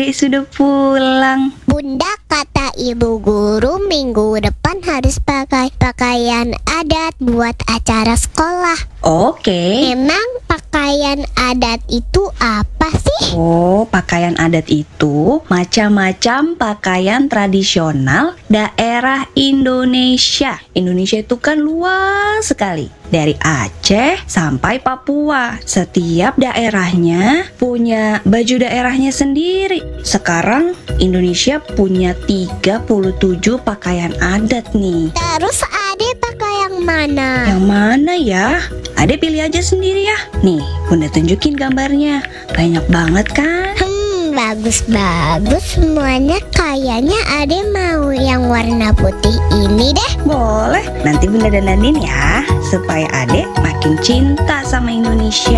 Adek sudah pulang. Bunda, kata ibu guru minggu depan harus pakai pakaian adat buat acara sekolah. Oke. Emang pakaian adat itu apa sih? Oh, pakaian adat itu macam-macam pakaian tradisional daerah Indonesia. Indonesia itu kan luas sekali. Dari Aceh sampai Papua. Setiap daerahnya punya baju daerahnya sendiri. Sekarang Indonesia punya 37 pakaian adat nih. Terus Ade pakai yang mana? Yang mana ya? Ade pilih aja sendiri ya. Nih, Bunda tunjukin gambarnya. Banyak banget kan? Bagus-bagus semuanya. Kayaknya Ade mau yang warna putih ini deh. Boleh, nanti Bunda dandanin ya, supaya Adek makin cinta sama Indonesia.